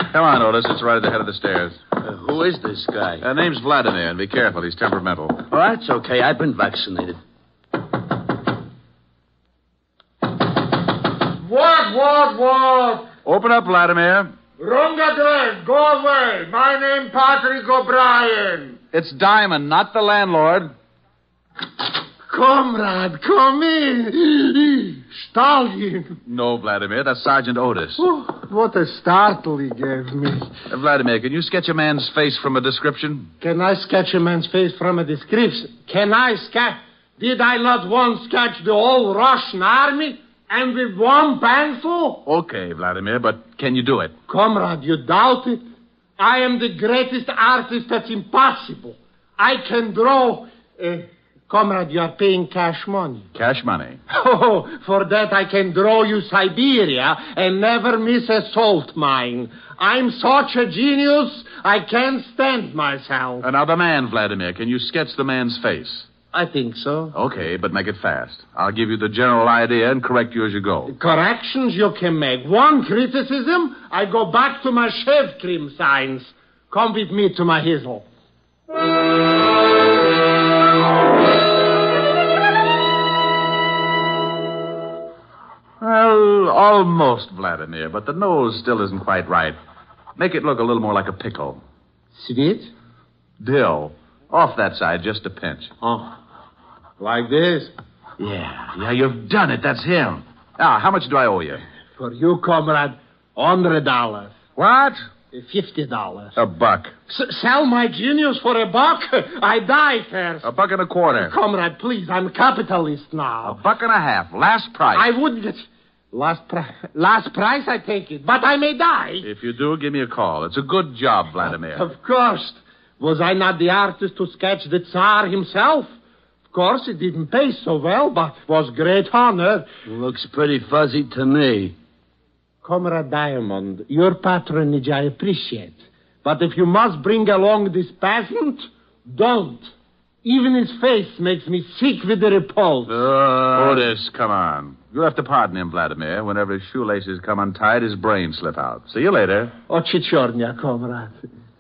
Come on, Otis. It's right at the head of the stairs. Who is this guy? Name's Vladimir, and be careful. He's temperamental. Oh, that's okay. I've been vaccinated. What? Open up, Vladimir. Wrong address. Go away. My name Patrick O'Brien. It's Diamond, not the landlord. Comrade, come in. Stalin. No, Vladimir. That's Sergeant Otis. Oh, what a startle he gave me. Vladimir, can you sketch a man's face from a description? Can I sketch a man's face from a description? Can I sketch? Did I not once sketch the whole Russian army? And with one pencil? Okay, Vladimir, but can you do it? Comrade, you doubt it? I am the greatest artist that's impossible. I can draw... Comrade, you are paying cash money. Cash money? Oh, for that I can draw you Siberia and never miss a salt mine. I'm such a genius, I can't stand myself. Another man, Vladimir. Can you sketch the man's face? I think so. Okay, but make it fast. I'll give you the general idea and correct you as you go. Corrections you can make. One criticism, I go back to my shave cream signs. Come with me to my hizzle. Well, almost, Vladimir, but the nose still isn't quite right. Make it look a little more like a pickle. Sweet? Dill. Off that side, just a pinch. Oh, like this? Yeah, you've done it. That's him. Now, how much do I owe you? For you, comrade, $100. What? $50. A buck. Sell my genius for $1? I die first. $1.25. Comrade, please, I'm a capitalist now. $1.50. Last price. I wouldn't get... Last price, I take it. But I may die. If you do, give me a call. It's a good job, Vladimir. Of course. Was I not the artist to sketch the Tsar himself? Of course, it didn't pay so well, but was great honor. Looks pretty fuzzy to me. Comrade Diamond, your patronage I appreciate. But if you must bring along this peasant, don't. Even his face makes me sick with the repulse. Otis, come on. You'll have to pardon him, Vladimir. Whenever his shoelaces come untied, his brains slip out. See you later. Ochichornia, comrade.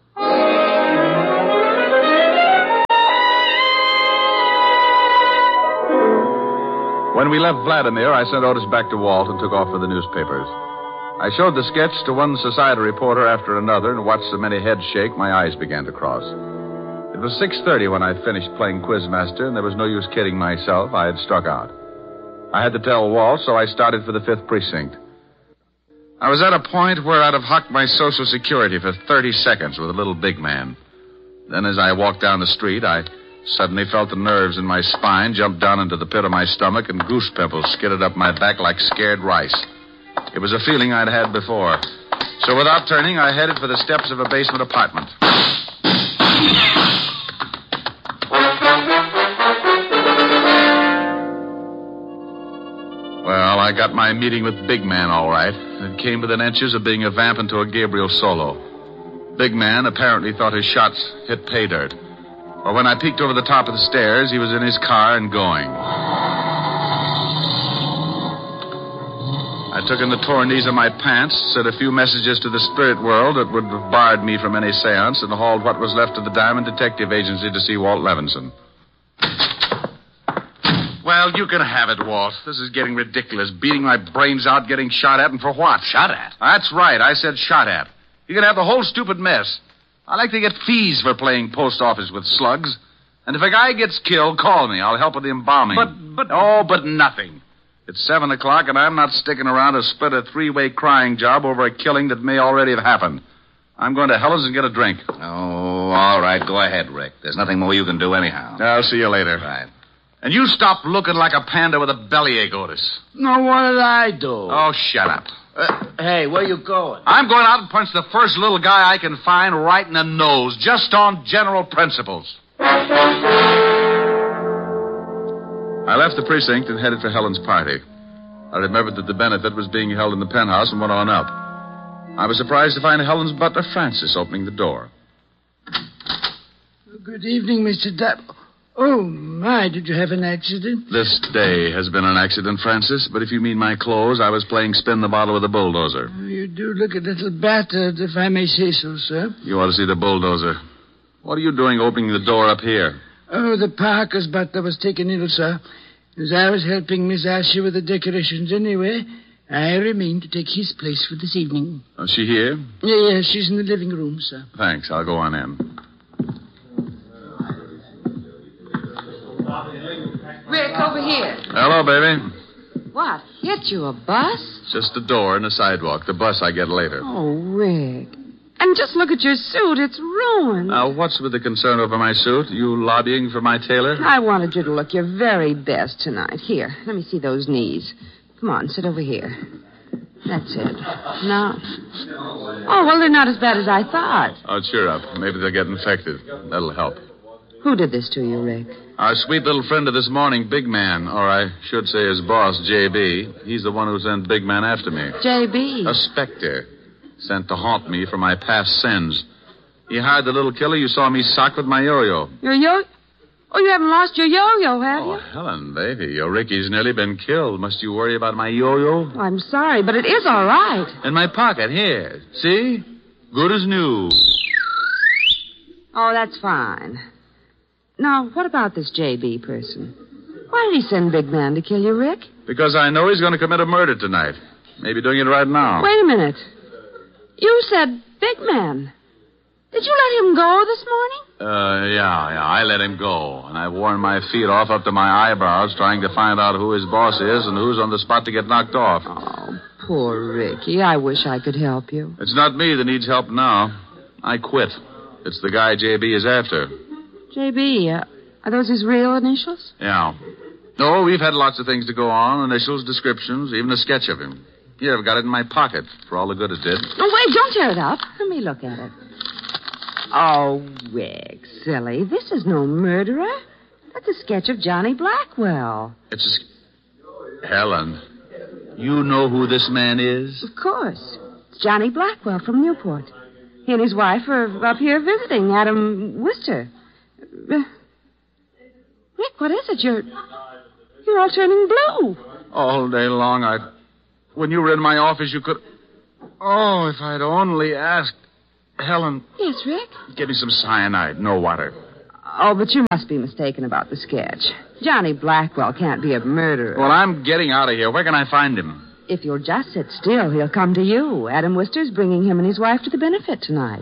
When we left Vladimir, I sent Otis back to Walt and took off for the newspapers. I showed the sketch to one society reporter after another and watched so many heads shake, my eyes began to cross. It was 6:30 when I finished playing Quizmaster, and there was no use kidding myself. I had struck out. I had to tell Walt, so I started for the 5th Precinct. I was at a point where I'd have hucked my Social Security for 30 seconds with a little big man. Then as I walked down the street, I suddenly felt the nerves in my spine jump down into the pit of my stomach, and goose pimples skidded up my back like scared rice. It was a feeling I'd had before. So without turning, I headed for the steps of a basement apartment. Well, I got my meeting with Big Man all right. It came within inches of being a vamp into a Gabriel solo. Big Man apparently thought his shots hit pay dirt. But when I peeked over the top of the stairs, he was in his car and going. I took in the torn knees of my pants, sent a few messages to the spirit world that would have barred me from any seance, and hauled what was left of the Diamond Detective Agency to see Walt Levinson. Well, you can have it, Walt. This is getting ridiculous. Beating my brains out, getting shot at, and for what? Shot at? That's right. I said shot at. You can have the whole stupid mess. I like to get fees for playing post office with slugs. And if a guy gets killed, call me. I'll help with the embalming. But... Oh, but nothing. It's 7 o'clock, and I'm not sticking around to split a 3-way crying job over a killing that may already have happened. I'm going to Helen's and get a drink. Oh, all right. Go ahead, Rick. There's nothing more you can do anyhow. I'll see you later. Right. And you stop looking like a panda with a bellyache, Otis. No, what did I do? Oh, shut up. Hey, where you going? I'm going out and punch the first little guy I can find right in the nose, just on general principles. I left the precinct and headed for Helen's party. I remembered that the benefit was being held in the penthouse and went on up. I was surprised to find Helen's butler, Francis, opening the door. Good evening, Mr. Oh, my, did you have an accident? This day has been an accident, Francis, but if you mean my clothes, I was playing spin the bottle with a bulldozer. You do look a little battered, if I may say so, sir. You ought to see the bulldozer. What are you doing opening the door up here? Oh, the Parker's butler was taken ill, sir. As I was helping Miss Asher with the decorations anyway, I remained to take his place for this evening. Is she here? Yes, she's in the living room, sir. Thanks. I'll go on in. Rick, over here. Hello, baby. What? Hit you a bus? Just a door and a sidewalk. The bus I get later. Oh, Rick. And just look at your suit. It's ruined. Now, what's with the concern over my suit? You lobbying for my tailor? I wanted you to look your very best tonight. Here, let me see those knees. Come on, sit over here. That's it. Now. Oh, well, they're not as bad as I thought. Oh, cheer up. Maybe they'll get infected. That'll help. Who did this to you, Rick? Our sweet little friend of this morning, Big Man, or I should say his boss, J.B. He's the one who sent Big Man after me. J.B.? A specter. Sent to haunt me for my past sins. He hired the little killer you saw me sock with my yo-yo. Your yo... Oh, you haven't lost your yo-yo, have you? Oh, Helen, baby, your Ricky's nearly been killed. Must you worry about my yo-yo? Oh, I'm sorry, but it is all right. In my pocket, here. See? Good as new. Oh, that's fine. Now, what about this J.B. person? Why did he send Big Man to kill you, Rick? Because I know he's going to commit a murder tonight. Maybe doing it right now. Wait a minute. You said Big Man. Did you let him go this morning? Yeah. I let him go. And I've worn my feet off up to my eyebrows trying to find out who his boss is and who's on the spot to get knocked off. Oh, poor Ricky. I wish I could help you. It's not me that needs help now. I quit. It's the guy J.B. is after. J.B., are those his real initials? Yeah. No, we've had lots of things to go on. Initials, descriptions, even a sketch of him. Here, I've got it in my pocket for all the good it did. Oh, wait, don't tear it up. Let me look at it. Oh, Rick, silly. This is no murderer. That's a sketch of Johnny Blackwell. It's Helen, you know who this man is? Of course. It's Johnny Blackwell from Newport. He and his wife are up here visiting Adam Wister. Rick, what is it? You're all turning blue. All day long, when you were in my office, you could... Oh, if I'd only asked... Helen... Yes, Rick? Give me some cyanide, no water. Oh, but you must be mistaken about the sketch. Johnny Blackwell can't be a murderer. Well, I'm getting out of here. Where can I find him? If you'll just sit still, he'll come to you. Adam Wister's bringing him and his wife to the benefit tonight.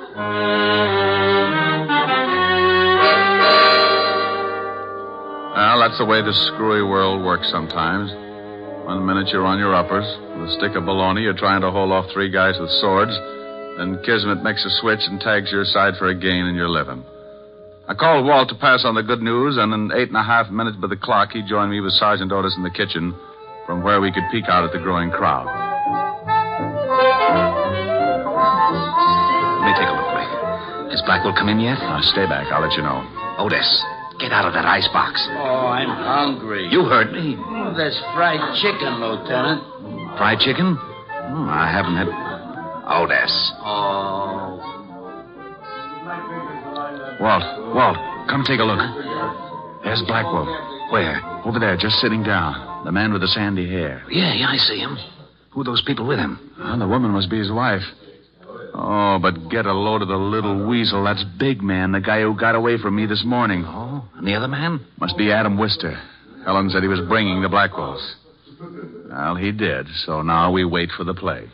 Well, that's the way this screwy world works sometimes. 1 minute you're on your uppers. With a stick of bologna, you're trying to hold off 3 guys with swords. Then Kismet makes a switch and tags your side for a gain and you're living. I called Walt to pass on the good news, and in 8.5 minutes by the clock, he joined me with Sergeant Otis in the kitchen, from where we could peek out at the growing crowd. Let me take a look, Rick. Has Blackwell come in yet? Stay back. I'll let you know. Otis, get out of that icebox. Oh, I'm hungry. You heard me. Oh, that's fried chicken, Lieutenant. Fried chicken? I haven't had... Otis. Oh. Walt, come take a look. There's Blackwell. Where? Over there, just sitting down. The man with the sandy hair. Yeah, I see him. Who are those people with him? Well, the woman must be his wife. Oh, but get a load of the little weasel. That's Big Man, the guy who got away from me this morning. Oh, and the other man? Must be Adam Wister. Helen said he was bringing the Blackwells. Well, he did, so now we wait for the play.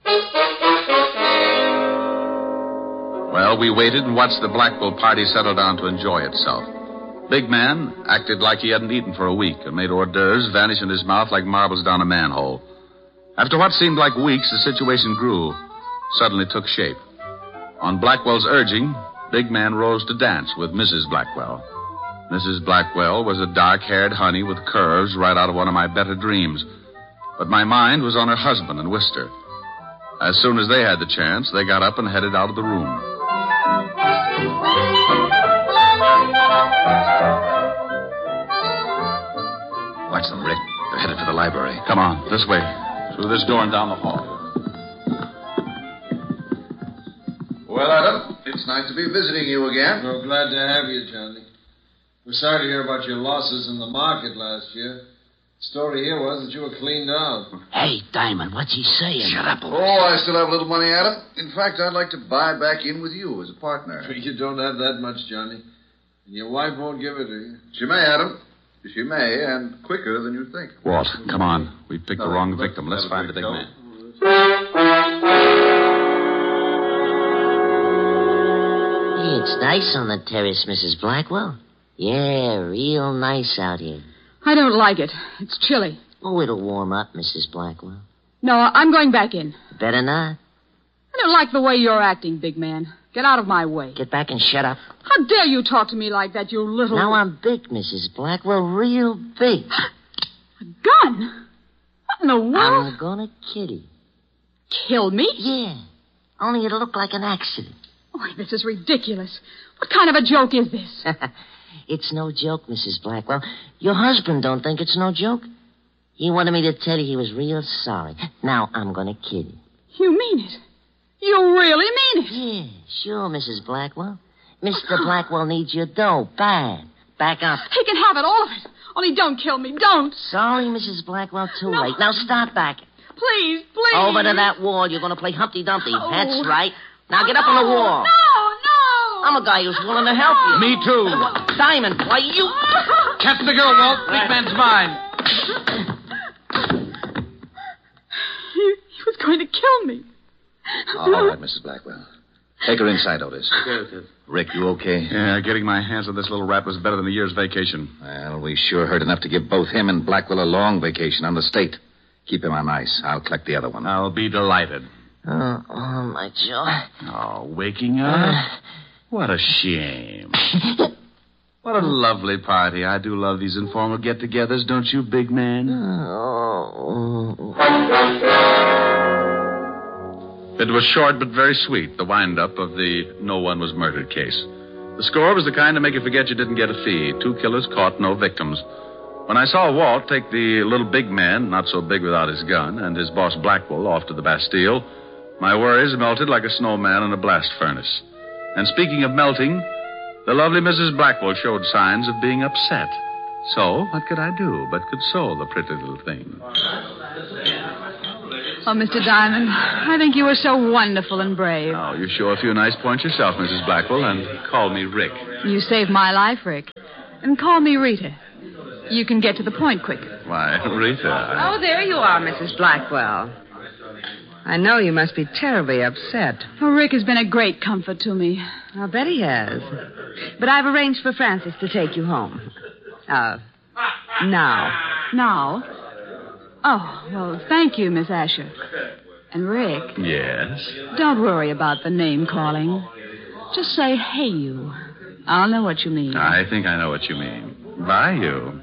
Well, we waited and watched the Blackwell party settle down to enjoy itself. Big Man acted like he hadn't eaten for a week and made hors d'oeuvres vanish in his mouth like marbles down a manhole. After what seemed like weeks, the situation grew, suddenly took shape. On Blackwell's urging, Big Man rose to dance with Mrs. Blackwell. Mrs. Blackwell was a dark-haired honey with curves right out of one of my better dreams. But my mind was on her husband and Wister. As soon as they had the chance, they got up and headed out of the room. Watch them, Rick. They're headed for the library. Come on, this way. Through this door and down the hall. Well, Adam, it's nice to be visiting you again. We're glad to have you, Johnny. We're sorry to hear about your losses in the market last year. The story here was that you were cleaned out. Hey, Diamond, what's he saying? Shut up. Oh, I still have a little money, Adam. In fact, I'd like to buy back in with you as a partner. You don't have that much, Johnny. And your wife won't give it to you. She may, Adam. She may, and quicker than you think. Walt, come on. We picked the wrong victim. Let's find the big man. Hey, it's nice on the terrace, Mrs. Blackwell. Yeah, real nice out here. I don't like it. It's chilly. Oh, it'll warm up, Mrs. Blackwell. No, I'm going back in. Better not. I don't like the way you're acting, big man. Get out of my way. Get back and shut up. How dare you talk to me like that, you little... Now I'm big, Mrs. Blackwell, real big. A gun? What in the world? I'm gonna kill you. Kill me? Yeah. Only it'll look like an accident. Oh, this is ridiculous. What kind of a joke is this? It's no joke, Mrs. Blackwell. Your husband don't think it's no joke. He wanted me to tell you he was real sorry. Now I'm gonna kill you. You mean it? You really mean it? Yeah, sure, Mrs. Blackwell. Mr. Blackwell needs your dough bad. Back up. He can have it, all of it. Only don't kill me. Don't. Sorry, Mrs. Blackwell, too No. late. Now start back. Please, please. Over to that wall. You're going to play Humpty Dumpty. Oh. That's right. Now get up on the wall. No. I'm a guy who's willing to help you. Me too. Diamond, why you... Captain the girl, Walt. Big man's mine. He was going to kill me. All right, Mrs. Blackwell. Take her inside, Otis. Rick, you okay? Yeah, getting my hands on this little rat was better than a year's vacation. Well, we sure heard enough to give both him and Blackwell a long vacation on the state. Keep him on ice. I'll collect the other one. I'll be delighted. Oh, my jaw. Oh, waking up? What a shame. What a lovely party. I do love these informal get-togethers, don't you, big man? Oh. It was short but very sweet, the wind-up of the no one was murdered case. The score was the kind to make you forget you didn't get a fee. 2 killers caught, no victims. When I saw Walt take the little big man, not so big without his gun, and his boss Blackwell off to the Bastille, my worries melted like a snowman in a blast furnace. And speaking of melting, the lovely Mrs. Blackwell showed signs of being upset. So, what could I do but console the pretty little thing? Oh, Mr. Diamond, I think you were so wonderful and brave. Oh, you show a few nice points yourself, Mrs. Blackwell, and call me Rick. You saved my life, Rick. And call me Rita. You can get to the point quicker. Why, Rita. Oh, there you are, Mrs. Blackwell. I know you must be terribly upset. Oh, Rick has been a great comfort to me. I'll bet he has. But I've arranged for Francis to take you home. Now. Now? Oh, well, thank you, Miss Asher. And Rick, Yes? don't worry about the name calling. Just say, hey, you. I'll know what you mean. I think I know what you mean. By you.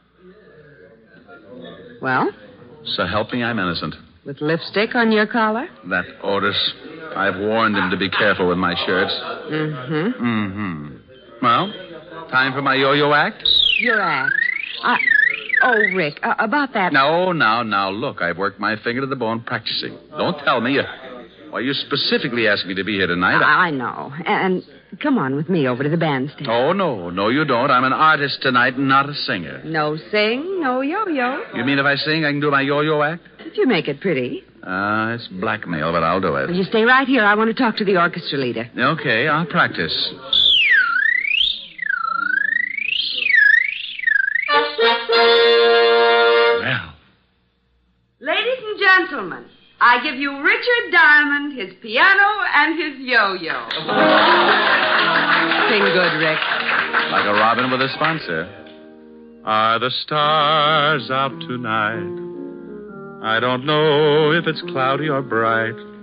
Well, So help me, I'm innocent. with lipstick on your collar? That Otis, I've warned him to be careful with my shirts. Mm-hmm. Mm-hmm. Well, time for my yo-yo act? Your act. Oh, Rick, about that... Now, look, I've worked my finger to the bone practicing. Don't tell me. Why, you specifically asked me to be here tonight. I know. And come on with me over to the bandstand. Oh, no, you don't. I'm an artist tonight, not a singer. No sing, no yo-yo. You mean if I sing, I can do my yo-yo act? If you make it pretty. It's blackmail, but I'll do it. Will you stay right here? I want to talk to the orchestra leader. Okay, I'll practice. Well, Ladies and gentlemen, I give you Richard Diamond, his piano, and his yo-yo. Sing good, Rick. like a robin with a sponsor. Are the stars out tonight? I don't know if it's cloudy or bright.